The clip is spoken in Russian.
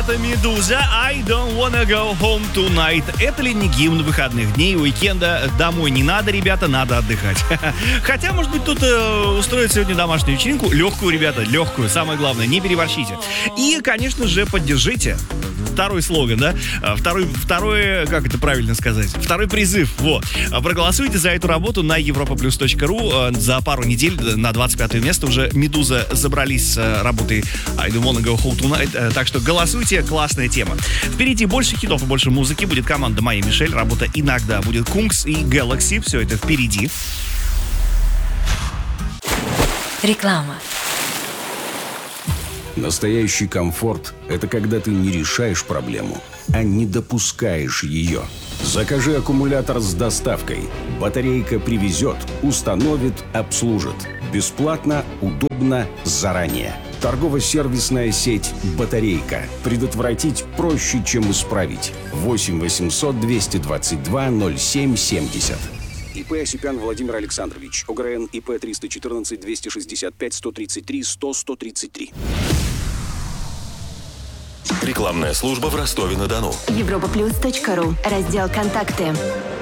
ребята, Медуза, I don't wanna go home tonight. Это ли не гимн выходных дней, уикенда? Домой не надо, ребята, надо отдыхать. Хотя, может быть, тут устроить сегодня домашнюю вечеринку. Легкую, ребята, легкую. Самое главное, не переборщите. И, конечно же, поддержите. Второй слоган, да? Второй, как это правильно сказать? Второй призыв, вот. Проголосуйте за эту работу на europaplus.ru. За пару недель на 25-е место уже Медуза забрались с работой I don't wanna go home tonight. Так что голосуйте, классная тема. Впереди больше хитов и больше музыки. Будет команда Майя Мишель. Работа иногда будет Кункс и Galaxy. Все это впереди. Реклама. Настоящий комфорт – это когда ты не решаешь проблему, а не допускаешь ее. Закажи аккумулятор с доставкой. Батарейка привезет, установит, обслужит. Бесплатно, удобно, заранее. Торгово-сервисная сеть «Батарейка». Предотвратить проще, чем исправить. 8 800 222 07 70. ИП Осипян Владимир Александрович. ОГРН ИП 314 265 133 100 133. Рекламная служба в Ростове-на-Дону. Europaplus.ru. Раздел «Контакты».